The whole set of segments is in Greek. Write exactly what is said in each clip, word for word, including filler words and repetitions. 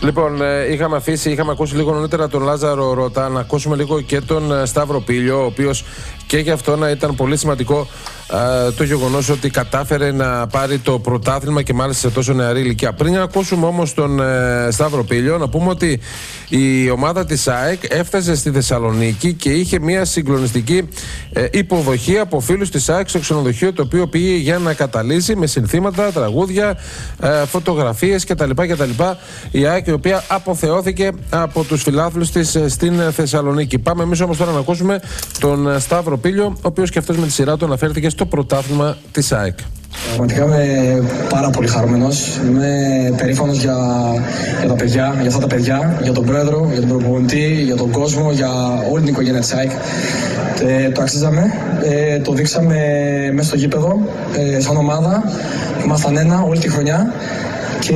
Λοιπόν, είχαμε αφήσει, είχαμε ακούσει λίγο νωρίτερα τον Λάζαρο Ρώτα, να ακούσουμε λίγο και τον Σταύρο Πήλιο, ο οποίος και για αυτό να ήταν πολύ σημαντικό α, το γεγονός ότι κατάφερε να πάρει το πρωτάθλημα και μάλιστα σε τόσο νεαρή ηλικία. Πριν ακούσουμε όμως τον ε, Σταύρο Πήλιο, να πούμε ότι η ομάδα της ΑΕΚ έφτασε στη Θεσσαλονίκη και είχε μια συγκλονιστική ε, υποδοχή από φίλους της ΑΕΚ στο ξενοδοχείο, το οποίο πήγε για να καταλύσει με συνθήματα, τραγούδια, ε, φωτογραφίες κτλ. κτλ. Η ΑΕΚ, η οποία αποθεώθηκε από τους φιλάθλους της στην Θεσσαλονίκη. Πάμε εμείς όμως τώρα να ακούσουμε τον Σταύρο Πήλιο, ο οποίος και αυτός με τη σειρά του αναφέρθηκε στο πρωτάθλημα της ΑΕΚ. Πραγματικά είμαι πάρα πολύ χαρούμενος. Είμαι περήφανος για, για τα παιδιά, για αυτά τα παιδιά, για τον πρόεδρο, για τον προπονητή, για τον κόσμο, για όλη την οικογένεια της ΑΕΚ. Ε, το αξίζαμε, ε, το δείξαμε μέσα στο γήπεδο, ε, σαν ομάδα. Ήμασταν ένα όλη τη χρονιά και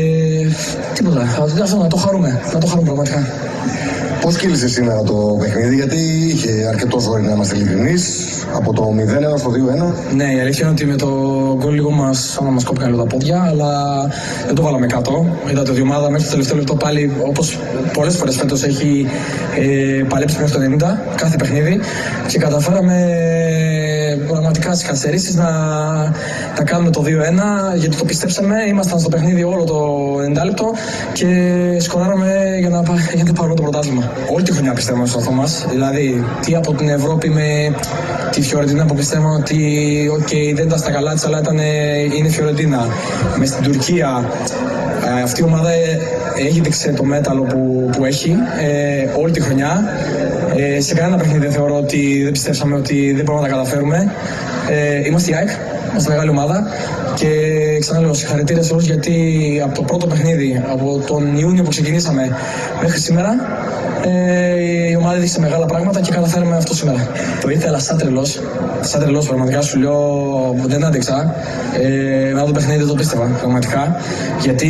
τίποτα. Αυτό να το χαρούμε, να το χαρούμε πραγματικά. Πώς κύλησε σήμερα το παιχνίδι, γιατί είχε αρκετό ζόρι, να είμαστε ειλικρινείς, από το μηδέν ένα στο δύο ένα. Ναι, η αλήθεια είναι ότι με το γκολ λίγο μας, σαν να μας κόπηκαν λίγο τα πόδια, αλλά δεν το βάλαμε κάτω. Είδατε ότι η ομάδα μέχρι το τελευταίο λεπτό πάλι, όπως πολλές φορές φέτος, έχει ε, παλέψει μέχρι το ενενήντα κάθε παιχνίδι και καταφέραμε πραγματικά στις καθυστερήσεις να, να κάνουμε το δύο ένα, γιατί το πιστέψαμε, ήμασταν στο παιχνίδι όλο το ενενήντα λεπτό και σκοράραμε για να, για να πάρουμε το πρωτάθλημα. Όλη τη χρονιά πιστεύαμε στο αυτό μας, δηλαδή τι από την Ευρώπη με τη Φιωρεντίνα που πιστεύαμε ότι okay, δεν ήταν στα καλά της, αλλά ήταν, είναι Φιωρεντίνα. Με στην Τουρκία, αυτή η ομάδα έχει δείξει το μέταλλο που, που έχει ε, όλη τη χρονιά. Ε, σε κανένα παιχνίδι δεν θεωρώ ότι δεν πιστέψαμε ότι δεν μπορούμε να τα καταφέρουμε. Ε, είμαστε η ΑΕΚ, είμαστε μεγάλη ομάδα και ξαναλέω συγχαρητήρια σε όλους, γιατί από το πρώτο παιχνίδι, από τον Ιούνιο που ξεκινήσαμε μέχρι σήμερα, ε, η ομάδα έδειξε μεγάλα πράγματα και καταφέραμε αυτό σήμερα. Το ήθελα σαν τρελός, σαν τρελός πραγματικά, σου λέω δεν άντεξα. Ε, μετά το παιχνίδι δεν το πίστευα πραγματικά, γιατί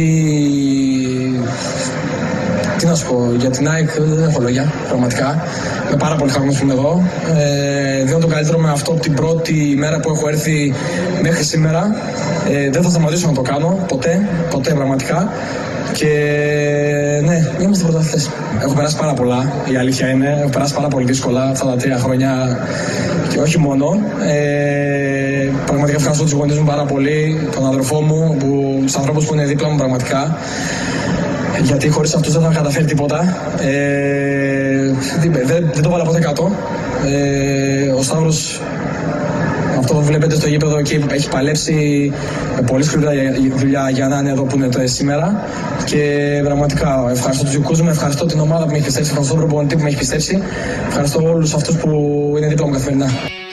τι να σου πω, για την ΑΕΚ δεν έχω λόγια, πραγματικά. Είμαι πάρα πολύ χαρούμενος που είμαι εδώ. Ε, δίνω το καλύτερο με αυτό από την πρώτη μέρα που έχω έρθει μέχρι σήμερα. Ε, δεν θα σταματήσω να το κάνω, ποτέ, ποτέ πραγματικά. Και ναι, είμαστε πρωταθλητές. Έχω περάσει πάρα πολλά, η αλήθεια είναι. Έχω περάσει πάρα πολύ δύσκολα αυτά τα τρία χρόνια και όχι μόνο. Ε, πραγματικά ευχαριστώ τους γονείς μου πάρα πολύ, τον αδερφό μου, που, τους ανθρώπους που είναι δίπλα μου πραγματικά. Γιατί χωρίς αυτούς δεν θα καταφέρει τίποτα. Ε, δεν, δεν το βάλα ποτέ κάτω. Ε, ο Σταύρος, αυτό που βλέπετε στο γήπεδο εκεί, έχει παλέψει με πολύ σκληρή δουλειά για να είναι εδώ που είναι το σήμερα. Και πραγματικά ευχαριστώ τους δικούς μου, ευχαριστώ την ομάδα που με έχει πιστέψει, ευχαριστώ τον προπονητή που με έχει πιστέψει, ευχαριστώ όλους αυτούς που είναι δίπλα μου καθημερινά.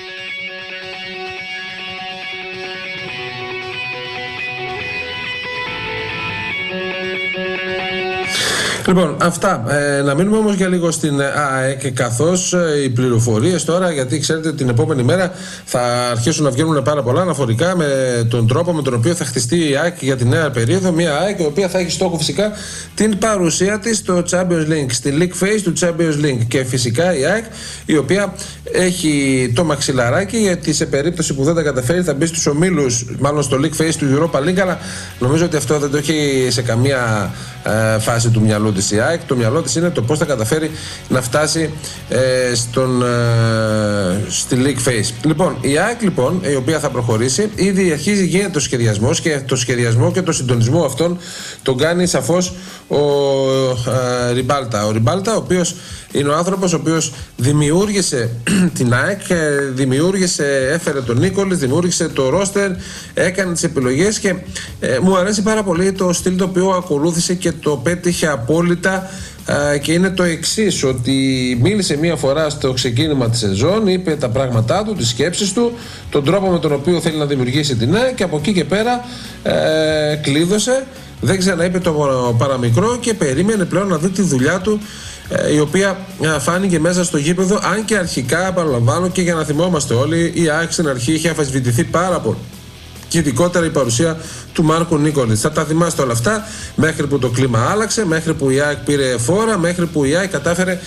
Λοιπόν, αυτά. Ε, να μείνουμε όμως για λίγο στην ΑΕΚ, καθώς ε, οι πληροφορίες τώρα, γιατί ξέρετε την επόμενη μέρα θα αρχίσουν να βγαίνουν πάρα πολλά αναφορικά με τον τρόπο με τον οποίο θα χτιστεί η ΑΕΚ για τη νέα περίοδο. Μια ΑΕΚ η οποία θα έχει στόχο φυσικά την παρουσία της στο Champions League, στη League Phase του Champions League. Και φυσικά η ΑΕΚ, η οποία έχει το μαξιλαράκι, γιατί σε περίπτωση που δεν τα καταφέρει θα μπει στους ομίλους, μάλλον στο League Phase του Europa League, αλλά νομίζω ότι αυτό δεν το έχει σε καμία ε, φάση του μυαλού της η ΑΕΚ. Το μυαλό της είναι το πώς θα καταφέρει να φτάσει ε, στον, ε, στη League Phase. Λοιπόν, η ΑΕΚ λοιπόν, η οποία θα προχωρήσει, ήδη αρχίζει γίνεται το σχεδιασμός, και το σχεδιασμό και το συντονισμό αυτόν τον κάνει σαφώς ο ε, Ριμπάλτα. Ο Ριμπάλτα, ο οποίος είναι ο άνθρωπος ο οποίος δημιούργησε την ΑΕΚ, δημιούργησε, έφερε τον Νίκολης, δημιούργησε το ρόστερ, έκανε τις επιλογές και ε, μου αρέσει πάρα πολύ το στυλ το οποίο ακολούθησε και το πέτυχε απόλυτα. Uh, και είναι το εξής, ότι μίλησε μία φορά στο ξεκίνημα της σεζόν, είπε τα πράγματά του, τις σκέψεις του, τον τρόπο με τον οποίο θέλει να δημιουργήσει την ΑΕΚ, και από εκεί και πέρα uh, κλείδωσε, δεν ξαναείπε το παραμικρό και περίμενε πλέον να δει τη δουλειά του, uh, η οποία uh, φάνηκε μέσα στο γήπεδο, αν και αρχικά, παραλαμβάνω, και για να θυμόμαστε όλοι, η ΑΕΚ στην αρχή είχε αφισβητηθεί πάρα πολύ, και ειδικότερα η παρουσία του Μάρκου Νίκολιτς. Θα τα θυμάστε όλα αυτά, μέχρι που το κλίμα άλλαξε, μέχρι που η ΑΕΚ πήρε φόρα, μέχρι που η ΑΕΚ κατάφερε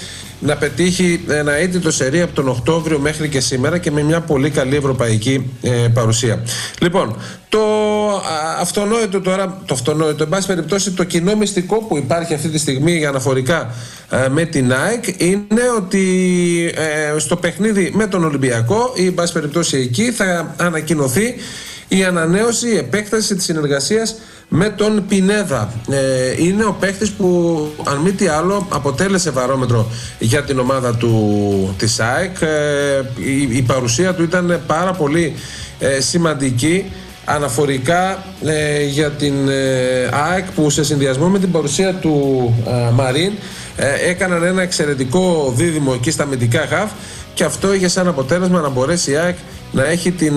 να πετύχει ένα αίτητο σερί από τον Οκτώβριο μέχρι και σήμερα και με μια πολύ καλή ευρωπαϊκή ε, παρουσία. Λοιπόν, το α, αυτονόητο τώρα, το αυτονόητο, εν πάση περιπτώσει, το κοινό μυστικό που υπάρχει αυτή τη στιγμή για αναφορικά ε, με την ΑΕΚ είναι ότι ε, στο παιχνίδι με τον Ολυμπιακό ή εν πάση περιπτώσει εκεί θα ανακοινωθεί η ανανέωση, η επέκταση της συνεργασίας με τον Πινέδα. Ε, είναι ο παίχτης που αν μη τι άλλο αποτέλεσε βαρόμετρο για την ομάδα του, της ΑΕΚ. Ε, η, η παρουσία του ήταν πάρα πολύ ε, σημαντική αναφορικά ε, για την ε, ΑΕΚ, που σε συνδυασμό με την παρουσία του ε, Μαρίν ε, έκαναν ένα εξαιρετικό δίδυμο εκεί στα αμυντικά χαφ, και αυτό είχε σαν αποτέλεσμα να μπορέσει η ΑΕΚ να έχει την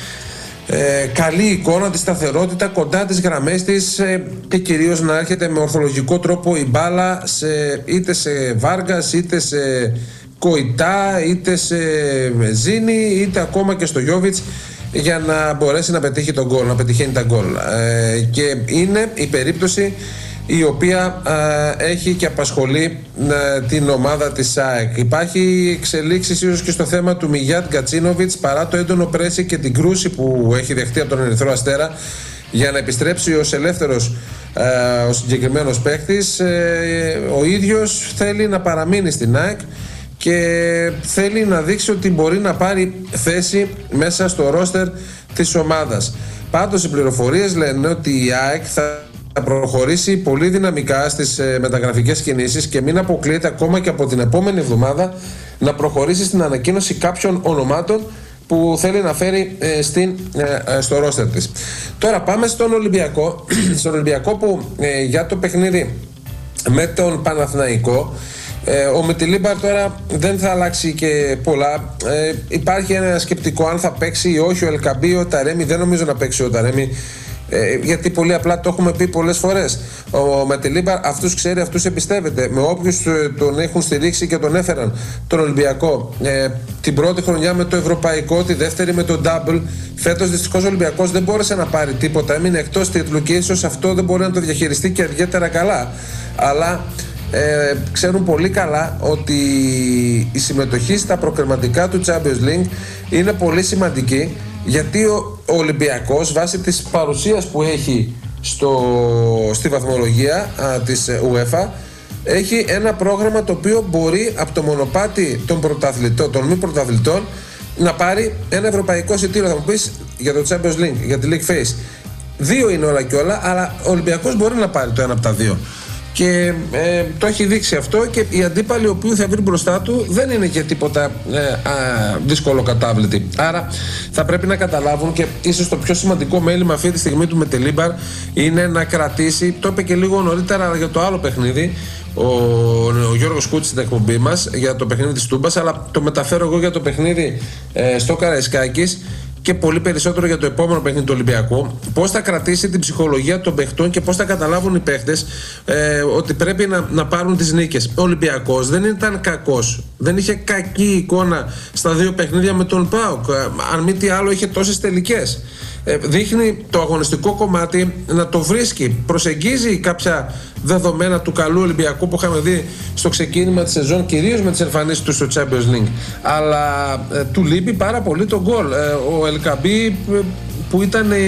Ε, καλή εικόνα, τη σταθερότητα κοντά τις γραμμές της ε, και κυρίως να έρχεται με ορθολογικό τρόπο η μπάλα σε, είτε σε Βάργας, είτε σε Κοϊτά, είτε σε Ζήνη, είτε ακόμα και στο Γιόβιτς, για να μπορέσει να πετύχει τον γκολ, να πετυχαίνει τα γκολ. Ε, και είναι η περίπτωση η οποία ε, έχει και απασχολεί ε, την ομάδα της ΑΕΚ. Υπάρχει εξελίξεις ίσως και στο θέμα του Μιγιάτ Γκατσίνοβιτς, παρά το έντονο πρέσι και την κρούση που έχει δεχτεί από τον Ερυθρό Αστέρα για να επιστρέψει ως ελεύθερος ε, ο συγκεκριμένος παίκτης. Ε, ο ίδιος θέλει να παραμείνει στην ΑΕΚ και θέλει να δείξει ότι μπορεί να πάρει θέση μέσα στο ρόστερ της ομάδας. Πάντως οι πληροφορίες λένε ότι η ΑΕΚ θα θα προχωρήσει πολύ δυναμικά στις ε, μεταγραφικές κινήσεις και μην αποκλείεται ακόμα και από την επόμενη εβδομάδα να προχωρήσει στην ανακοίνωση κάποιων ονομάτων που θέλει να φέρει ε, στην, ε, στο ρόστερ της. Τώρα πάμε στον Ολυμπιακό, στον Ολυμπιακό που ε, για το παιχνίδι με τον Παναθηναϊκό ε, ο Μετιλίμπαρ τώρα δεν θα αλλάξει και πολλά. Ε, υπάρχει ένα σκεπτικό αν θα παίξει ή όχι ο Ελκαμπή, ο Ταρέμι. Δεν νομίζω να παίξει ο Ταρέμι. Ε, γιατί πολύ απλά το έχουμε πει πολλές φορές. Ο Μετελίμπαρ αυτούς ξέρει, αυτούς εμπιστεύεται. Με όποιους ε, τον έχουν στηρίξει και τον έφεραν τον Ολυμπιακό ε, την πρώτη χρονιά με το Ευρωπαϊκό, τη δεύτερη με το Double. Φέτος δυστυχώς ο Ολυμπιακός δεν μπόρεσε να πάρει τίποτα, έμεινε εκτός τίτλου και ίσως αυτό δεν μπορεί να το διαχειριστεί και ιδιαίτερα καλά. Αλλά ε, ξέρουν πολύ καλά ότι η συμμετοχή στα προκριματικά του Champions League είναι πολύ σημαντική, γιατί ο, ο Ολυμπιακός βάσει της παρουσίας που έχει στο, στη βαθμολογία α, της UEFA έχει ένα πρόγραμμα το οποίο μπορεί από το μονοπάτι των πρωταθλητών, των μη πρωταθλητών, να πάρει ένα ευρωπαϊκό εισιτήριο. Θα μου πεις για το Champions League, για τη League Phase. Δύο είναι όλα και όλα, αλλά ο Ολυμπιακός μπορεί να πάρει το ένα από τα δύο. Και ε, το έχει δείξει αυτό, και οι αντίπαλοι οι οποίοι θα βρει μπροστά του δεν είναι και τίποτα ε, α, δύσκολο κατάβλητη. Άρα θα πρέπει να καταλάβουν, και ίσως το πιο σημαντικό μέλημα αυτή τη στιγμή του Μετελίμπαρ είναι να κρατήσει, το είπε και λίγο νωρίτερα για το άλλο παιχνίδι ο, ο Γιώργος Κούτσης στην εκπομπή μας για το παιχνίδι της Τούμπας, αλλά το μεταφέρω εγώ για το παιχνίδι ε, στο Καραϊσκάκης και πολύ περισσότερο για το επόμενο παιχνίδι του Ολυμπιακού. Πώς θα κρατήσει την ψυχολογία των παιχτών και πώς θα καταλάβουν οι παίχτες ε, ότι πρέπει να, να πάρουν τις νίκες. Ο Ολυμπιακός δεν ήταν κακός. Δεν είχε κακή εικόνα στα δύο παιχνίδια με τον ΠΑΟΚ. Αν μη τι άλλο, είχε τόσες τελικές. Ε, δείχνει το αγωνιστικό κομμάτι να το βρίσκει. Προσεγγίζει κάποια δεδομένα του καλού Ολυμπιακού που είχαμε δει στο ξεκίνημα της σεζόν, κυρίως με τις εμφανίσεις του στο Champions League. Αλλά ε, του λείπει πάρα πολύ το γκολ. Ε, ο Ελκαμπή, που ήταν ε,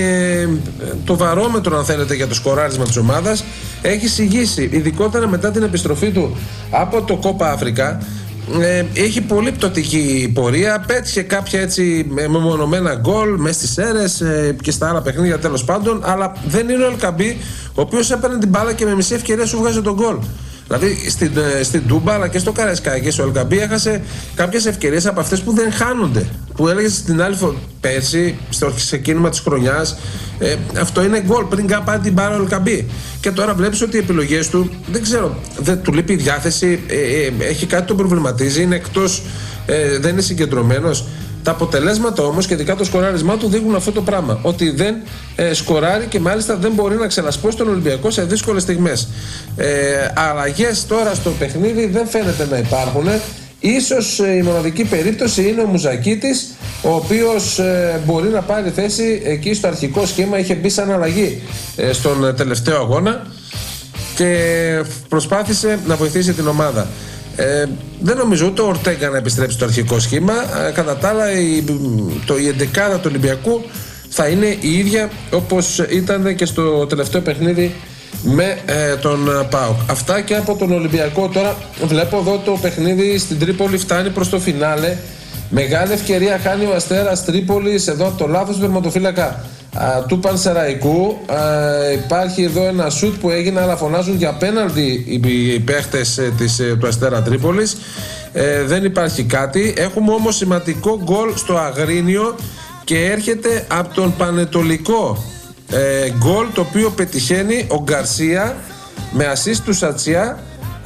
το βαρόμετρο αν θέλετε για το σκοράρισμα της ομάδας, έχει συγγύσει, ειδικότερα μετά την επιστροφή του από το Κόπα Αφρικά. Ε, έχει πολύ πτωτική πορεία. Πέτυχε κάποια έτσι μεμονωμένα γκολ μες στις Σέρρες ε, και στα άλλα παιχνίδια τέλος πάντων, αλλά δεν είναι ο Ελκαμπή ο οποίος έπαιρνε την μπάλα και με μισή ευκαιρία σου βγάζει τον γκολ. Δηλαδή στην, στην Τούμπα αλλά και στο Καραϊσκάκη ο Ελκαμπή έχασε κάποιες ευκαιρίες από αυτές που δεν χάνονται. Που έλεγε στην άλλη πέρσι, στο ξεκίνημα της χρονιάς, ε, αυτό είναι γκολ πριν καν πάρει την μπάλα ο Ελκαμπή. Και τώρα βλέπεις ότι οι επιλογές του, δεν ξέρω, δεν, του λείπει η διάθεση, ε, ε, έχει κάτι που τον προβληματίζει, είναι εκτός, ε, δεν είναι συγκεντρωμένος. Τα αποτελέσματα όμως και ειδικά το σκοράρισμά του δείχνουν αυτό το πράγμα. Ότι δεν ε, σκοράρει και μάλιστα δεν μπορεί να ξελασπώσει τον Ολυμπιακό σε δύσκολες στιγμές. Ε, αλλαγές τώρα στο παιχνίδι δεν φαίνεται να υπάρχουν. Ίσως ε, η μοναδική περίπτωση είναι ο Μουζακίτης, ο οποίος ε, μπορεί να πάρει θέση εκεί στο αρχικό σχήμα. Είχε μπει σαν αλλαγή ε, στον τελευταίο αγώνα και προσπάθησε να βοηθήσει την ομάδα. Ε, δεν νομίζω ούτε ο Ορτέγκα να επιστρέψει στο αρχικό σχήμα. Ε, κατά τα άλλα, η, το, η εντεκάδα του Ολυμπιακού θα είναι η ίδια όπως ήταν και στο τελευταίο παιχνίδι με ε, τον ΠΑΟΚ. Αυτά και από τον Ολυμπιακό. Τώρα βλέπω εδώ το παιχνίδι στην Τρίπολη φτάνει προς το φινάλε. Μεγάλη ευκαιρία χάνει ο Αστέρας Τρίπολης εδώ από το λάθος του τερματοφύλακα του Πανσεραϊκού. Α, υπάρχει εδώ ένα σουτ που έγινε, αλλά φωνάζουν για πέναλτι οι, οι παίχτες ε, της, ε, του Αστέρα Τρίπολης. Ε, δεν υπάρχει κάτι. Έχουμε όμως σημαντικό γκολ στο Αγρίνιο και έρχεται από τον Πανετολικό. Ε, γκολ το οποίο πετυχαίνει ο Γκαρσία με ασίστ του Σατσιά.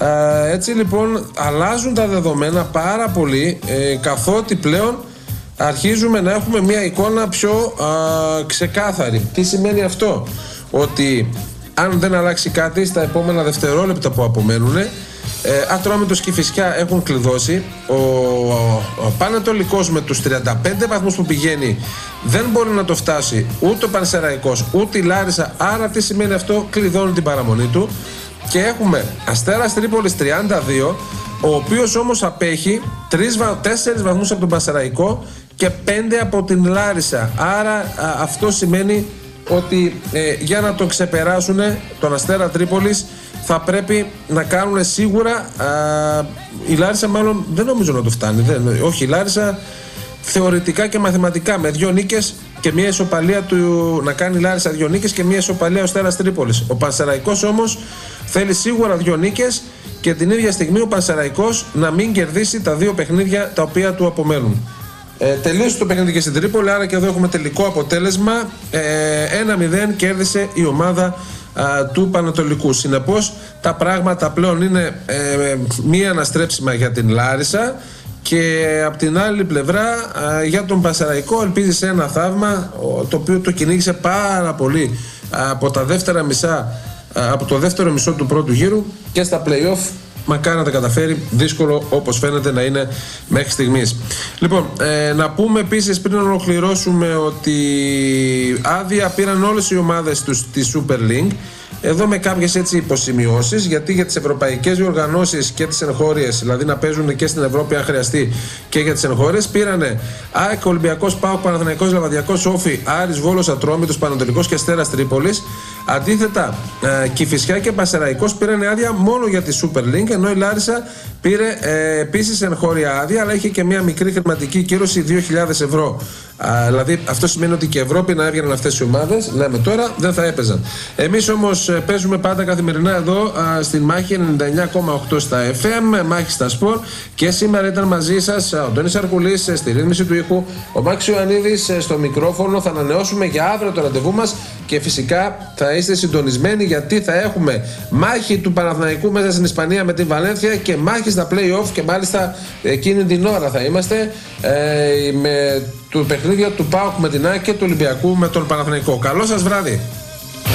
Ε, έτσι λοιπόν αλλάζουν τα δεδομένα πάρα πολύ, ε, καθότι πλέον αρχίζουμε να έχουμε μια εικόνα πιο α, ξεκάθαρη. Τι σημαίνει αυτό? Ότι αν δεν αλλάξει κάτι στα επόμενα δευτερόλεπτα που απομένουν, ε, Ατρόμητος και η Φυσιά έχουν κλειδώσει. Ο, ο, ο Πανετολικός με τους τριάντα πέντε βαθμούς που πηγαίνει δεν μπορεί να το φτάσει ούτε ο Πανσεραϊκός ούτε η Λάρισα. Άρα τι σημαίνει αυτό? Κλειδώνει την παραμονή του. Και έχουμε Αστέρας Τρίπολης τριάντα δύο, ο οποίος όμως απέχει τέσσερις βαθμούς από τον Πανσεραϊκό και πέντε από την Λάρισα. Άρα α, αυτό σημαίνει ότι ε, για να το ξεπεράσουν τον Αστέρα Τρίπολης θα πρέπει να κάνουν σίγουρα α, η Λάρισα μάλλον δεν νομίζω να το φτάνει. Δεν, όχι, η Λάρισα θεωρητικά και μαθηματικά με δύο νίκες και μια ισοπαλία του, να κάνει η Λάρισα δύο νίκες και μια ισοπαλία ο Αστέρας Τρίπολης. Ο Πανσεραϊκός όμως θέλει σίγουρα δύο νίκες και την ίδια στιγμή ο Πανσεραϊκός να μην κερδίσει τα δύο παιχνίδια τα οποία του απομένουν. Ε, τελείωσε το παιχνίδι και στην Τρίπολη, άρα και εδώ έχουμε τελικό αποτέλεσμα. Ε, ένα μηδέν κέρδισε η ομάδα α, του Πανατολικού. Συνεπώς τα πράγματα πλέον είναι ε, μία αναστρέψιμα για την Λάρισα και από την άλλη πλευρά α, για τον Πανσεραϊκό ελπίζει σε ένα θαύμα το οποίο το κυνήγησε πάρα πολύ α, από τα δεύτερα μισά α, από το δεύτερο μισό του πρώτου γύρου και στα play-off. Μακάρι να τα καταφέρει, δύσκολο όπως φαίνεται να είναι μέχρι στιγμής. Λοιπόν, ε, να πούμε επίσης πριν ολοκληρώσουμε ότι άδεια πήραν όλες οι ομάδες τους στη Super League. Εδώ με κάποιες έτσι υποσημειώσεις, γιατί για τις ευρωπαϊκές διοργανώσεις και τις εγχώριες, δηλαδή να παίζουν και στην Ευρώπη αν χρειαστεί και για τις εγχώριες, πήρανε ΑΕΚ, Ολυμπιακός, ΠΑΟΚ, Παναθηναϊκός, Λαβαδιακός, Όφη, Άρης, Βόλος, Ατρόμητος, Πανατολικός και Αστέρας Τρίπολης. Αντίθετα, ε, Κηφισιά και Πανσεραϊκός πήραν άδεια μόνο για τη Super League, ενώ η Λάρισα πήρε ε, επίσης εγχώρια άδεια, αλλά είχε και μια μικρή χρηματική κύρωση δύο χιλιάδες ευρώ. Α, δηλαδή αυτό σημαίνει ότι και η Ευρώπη να έβγαιναν αυτές οι ομάδες, λέμε τώρα, δεν θα έπαιζαν. Εμείς όμως ε, παίζουμε πάντα καθημερινά εδώ α, στην Μάχη ενενήντα εννιά κόμμα οκτώ στα εφ εμ, Μάχη στα Σπορ, και σήμερα ήταν μαζί σας ο Αντώνης Αρκουλής ε, στη ρύθμιση του ήχου, ο Μάκης Ιωαννίδης ε, στο μικρόφωνο. Θα ανανεώσουμε για αύριο το ραντεβού μας και φυσικά θα είστε συντονισμένοι, γιατί θα έχουμε μάχη του Παναθηναϊκού μέσα στην Ισπανία με την Βαλένθια και μάχη στα play-off, και μάλιστα εκείνη την ώρα θα είμαστε ε, με το παιχνίδια του ΠΑΟΚ με την ΑΕΚ και του Ολυμπιακού με τον Παναθηναϊκό. Καλό σας βράδυ.